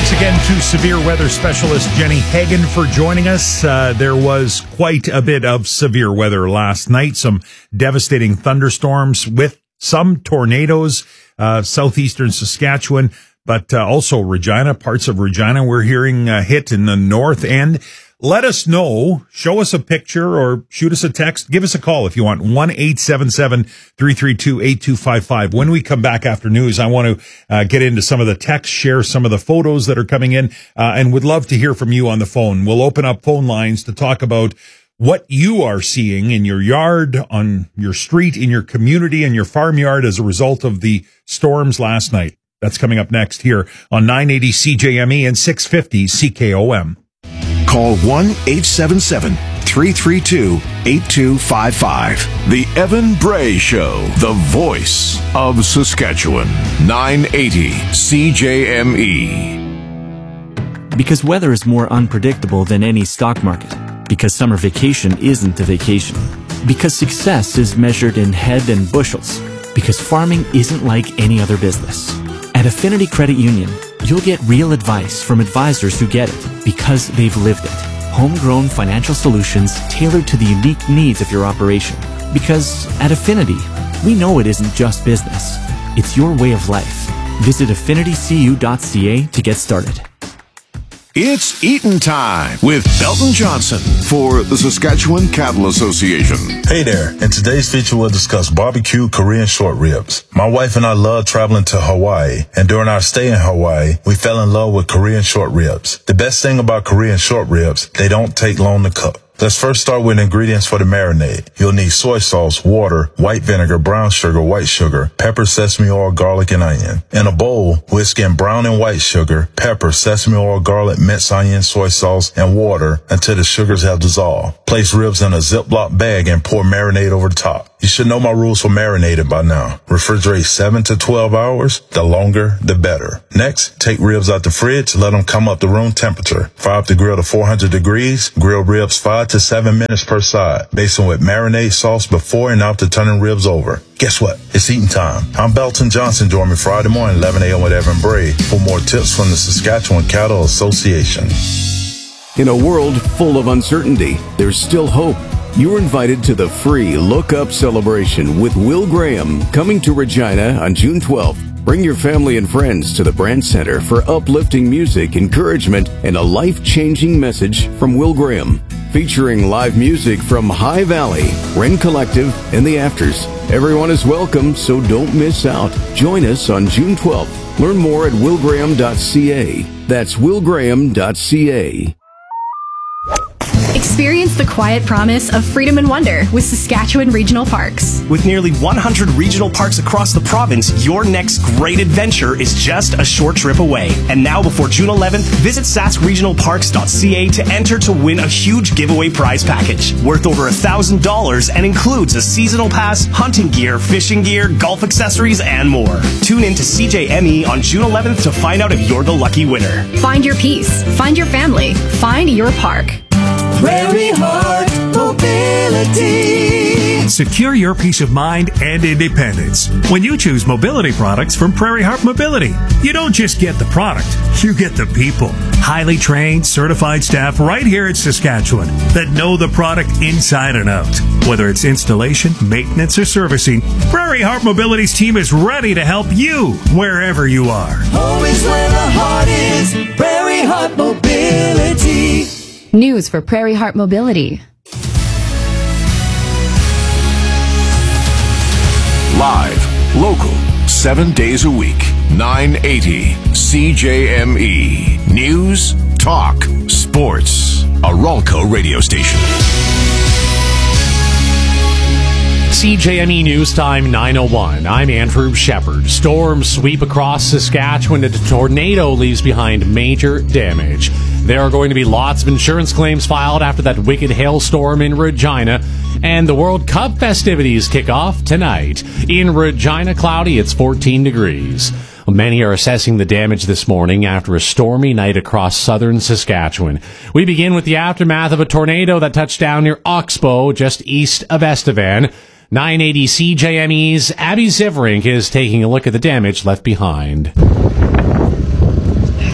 Thanks again to severe weather specialist Jenny Hagan for joining us. There was quite a bit of severe weather last night. Some devastating thunderstorms with some tornadoes, southeastern Saskatchewan, but also Regina, parts of Regina we're hearing hit in the north end. Let us know, show us a picture or shoot us a text. Give us a call if you want, 1-877-332-8255. When we come back after news, I want to get into some of the texts, share some of the photos that are coming in, and would love to hear from you on the phone. We'll open up phone lines to talk about what you are seeing in your yard, on your street, in your community, in your farmyard as a result of the storms last night. That's coming up next here on 980 CJME and 650 CKOM. Call 1-877-332-8255. The Evan Bray Show, the voice of Saskatchewan. 980 CJME. Because weather is more unpredictable than any stock market. Because summer vacation isn't a vacation. Because success is measured in head and bushels. Because farming isn't like any other business. At Affinity Credit Union, you'll get real advice from advisors who get it because they've lived it. Homegrown financial solutions tailored to the unique needs of your operation. Because at Affinity, we know it isn't just business. It's your way of life. Visit affinitycu.ca to get started. It's eatin' time with Belton Johnson for the Saskatchewan Cattle Association. Hey there. In today's feature, we'll discuss barbecue Korean short ribs. My wife and I love traveling to Hawaii, and during our stay in Hawaii, we fell in love with Korean short ribs. The best thing about Korean short ribs, they don't take long to cook. Let's first start with ingredients for the marinade. You'll need soy sauce, water, white vinegar, brown sugar, white sugar, pepper, sesame oil, garlic, and onion. In a bowl, whisk in brown and white sugar, pepper, sesame oil, garlic, minced onion, soy sauce, and water until the sugars have dissolved. Place ribs in a Ziploc bag and pour marinade over the top. You should know my rules for marinating by now. Refrigerate 7 to 12 hours. The longer, the better. Next, take ribs out the fridge. Let them come up to room temperature. Fire up the grill to 400 degrees. Grill ribs 5 to 7 minutes per side. Baste them with marinade sauce before and after turning ribs over. Guess what? It's eating time. I'm Belton Johnson. Join me Friday morning, 11 a.m. with Evan Bray for more tips from the Saskatchewan Cattle Association. In a world full of uncertainty, there's still hope. You're invited to the free Look Up celebration with Will Graham coming to Regina on June 12th. Bring your family and friends to the Brand Center for uplifting music, encouragement, and a life-changing message from Will Graham. Featuring live music from High Valley, Wren Collective, and The Afters. Everyone is welcome, so don't miss out. Join us on June 12th. Learn more at willgraham.ca. That's willgraham.ca. Experience the quiet promise of freedom and wonder with Saskatchewan Regional Parks. With nearly 100 regional parks across the province, your next great adventure is just a short trip away. And now before June 11th, visit saskregionalparks.ca to enter to win a huge giveaway prize package worth over $1,000 and includes a seasonal pass, hunting gear, fishing gear, golf accessories, and more. Tune in to CJME on June 11th to find out if you're the lucky winner. Find your peace, find your family, find your park. Prairie Heart Mobility. Secure your peace of mind and independence when you choose mobility products from Prairie Heart Mobility. You don't just get the product, you get the people. Highly trained, certified staff right here in Saskatchewan that know the product inside and out. Whether it's installation, maintenance, or servicing, Prairie Heart Mobility's team is ready to help you wherever you are. Home is where the heart is. Prairie Heart Mobility. News for Prairie Heart Mobility. Live, local, 7 days a week. 980 CJME. News, talk, sports. A Ralco radio station. CJME News Time 9:01. I'm Andrew Shepard. Storms sweep across Saskatchewan and a tornado leaves behind major damage. There are going to be lots of insurance claims filed after that wicked hailstorm in Regina. And the World Cup festivities kick off tonight. In Regina, cloudy, it's 14 degrees. Many are assessing the damage this morning after a stormy night across southern Saskatchewan. We begin with the aftermath of a tornado that touched down near Oxbow, just east of Estevan. 980 CJME's Abby Zivrink is taking a look at the damage left behind.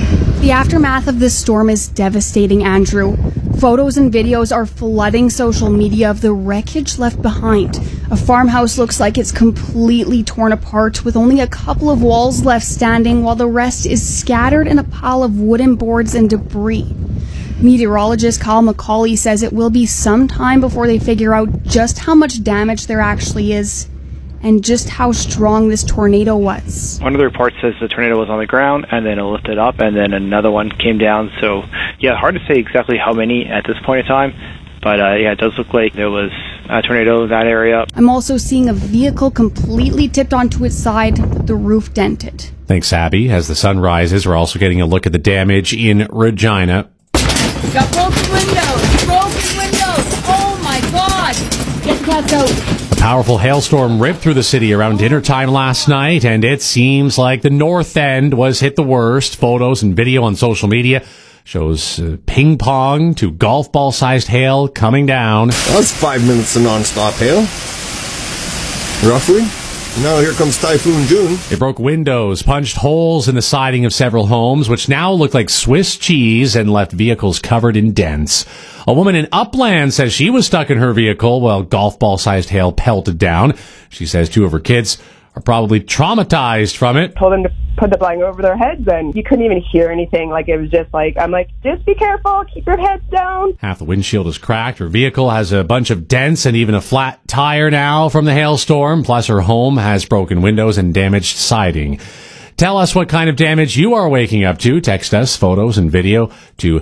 The aftermath of this storm is devastating, Andrew. Photos and videos are flooding social media of the wreckage left behind. A farmhouse looks like it's completely torn apart, with only a couple of walls left standing, while the rest is scattered in a pile of wooden boards and debris. Meteorologist Kyle McCauley says it will be some time before they figure out just how much damage there actually is, and just how strong this tornado was. One of the reports says the tornado was on the ground and then it lifted up and then another one came down. So, yeah, hard to say exactly how many at this point in time. But, yeah, it does look like there was a tornado in that area. I'm also seeing a vehicle completely tipped onto its side, with the roof dented. Thanks, Abby. As the sun rises, we're also getting a look at the damage in Regina. Got broken windows! Broken windows! Oh, my God! Get the cats out. A powerful hailstorm ripped through the city around dinner time last night, and it seems like the north end was hit the worst. Photos and video on social media shows ping pong to golf ball sized hail coming down. That's 5 minutes of non-stop hail, roughly. Now here comes Typhoon June. It broke windows, punched holes in the siding of several homes, which now look like Swiss cheese, and left vehicles covered in dents. A woman in Upland says she was stuck in her vehicle while golf ball-sized hail pelted down. She says two of her kids are probably traumatized from it. Told them to put the blanket over their heads, and you couldn't even hear anything. Like, it was just like, I'm like, just be careful, keep your heads down. Half the windshield is cracked. Her vehicle has a bunch of dents and even a flat tire now from the hailstorm. Plus, her home has broken windows and damaged siding. Tell us what kind of damage you are waking up to. Text us photos and video to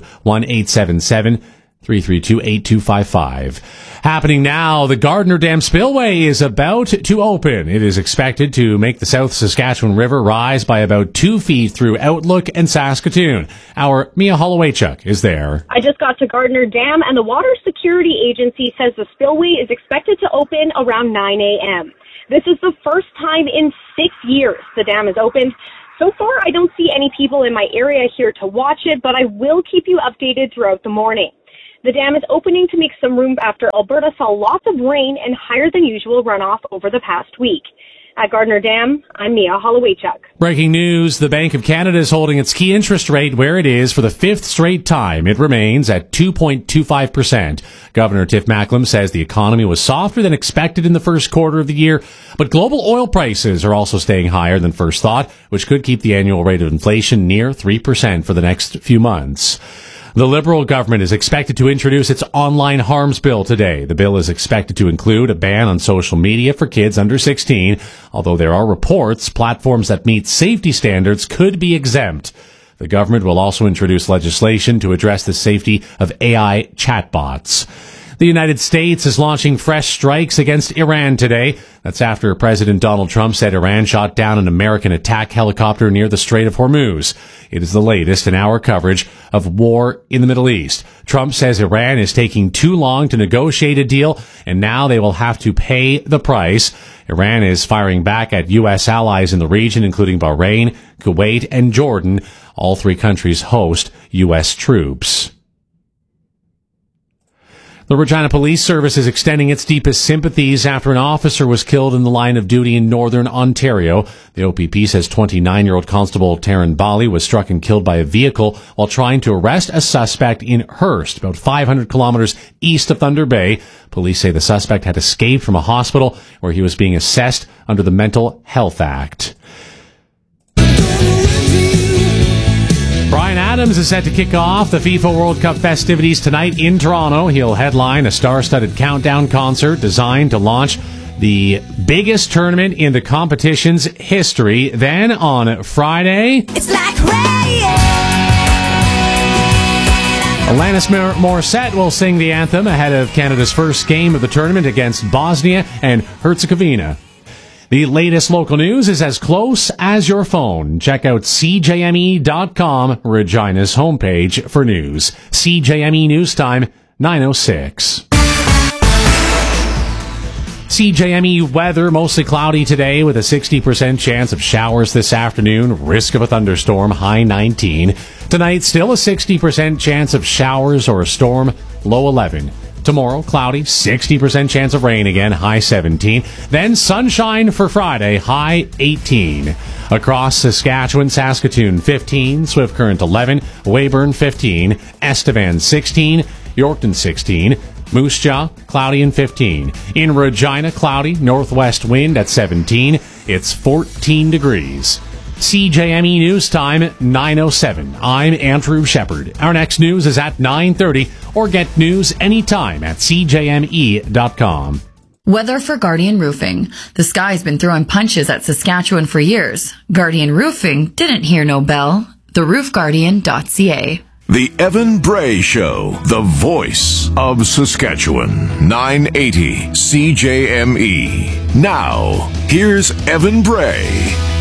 1-877-332-8255. Happening now, the Gardner Dam Spillway is about to open. It is expected to make the South Saskatchewan River rise by about 2 feet through Outlook and Saskatoon. Our Mia Holowaychuk is there. I just got to Gardner Dam, and the Water Security Agency says the spillway is expected to open around 9 a.m. This is the first time in 6 years the dam is opened. So far, I don't see any people in my area here to watch it, but I will keep you updated throughout the morning. The dam is opening to make some room after Alberta saw lots of rain and higher than usual runoff over the past week. At Gardner Dam, I'm Mia Holowaychuk. Breaking news, the Bank of Canada is holding its key interest rate where it is for the fifth straight time. It remains at 2.25%. Governor Tiff Macklem says the economy was softer than expected in the first quarter of the year, but global oil prices are also staying higher than first thought, which could keep the annual rate of inflation near 3% for the next few months. The Liberal government is expected to introduce its online harms bill today. The bill is expected to include a ban on social media for kids under 16, although there are reports platforms that meet safety standards could be exempt. The government will also introduce legislation to address the safety of AI chatbots. The United States is launching fresh strikes against Iran today. That's after President Donald Trump said Iran shot down an American attack helicopter near the Strait of Hormuz. It is the latest in our coverage of war in the Middle East. Trump says Iran is taking too long to negotiate a deal, and now they will have to pay the price. Iran is firing back at U.S. allies in the region, including Bahrain, Kuwait, and Jordan. All three countries host U.S. troops. The Regina Police Service is extending its deepest sympathies after an officer was killed in the line of duty in Northern Ontario. The OPP says 29-year-old Constable Taryn Bali was struck and killed by a vehicle while trying to arrest a suspect in Hearst, about 500 kilometers east of Thunder Bay. Police say the suspect had escaped from a hospital where he was being assessed under the Mental Health Act. Bryan Adams is set to kick off the FIFA World Cup festivities tonight in Toronto. He'll headline a star-studded countdown concert designed to launch the biggest tournament in the competition's history. Then on Friday, it's like rain. Alanis Morissette will sing the anthem ahead of Canada's first game of the tournament against Bosnia and Herzegovina. The latest local news is as close as your phone. Check out CJME.com, Regina's homepage for news. CJME News Time, 9:06. CJME weather, mostly cloudy today with a 60% chance of showers this afternoon. Risk of a thunderstorm, high 19. Tonight, still a 60% chance of showers or a storm, low 11. Tomorrow, cloudy, 60% chance of rain again, high 17. Then sunshine for Friday, high 18. Across Saskatchewan, Saskatoon, 15. Swift Current, 11. Weyburn, 15. Estevan, 16. Yorkton, 16. Moose Jaw, cloudy and 15. In Regina, cloudy, northwest wind at 17. It's 14 degrees. CJME News Time, 9:07. I'm Andrew Shepard. Our next news is at 9:30, or get news anytime at cjme.com. Weather for Guardian Roofing. The sky's been throwing punches at Saskatchewan for years. Guardian Roofing didn't hear no bell. TheRoofGuardian.ca. The Evan Bray Show, the voice of Saskatchewan, 980 CJME. Now, here's Evan Bray.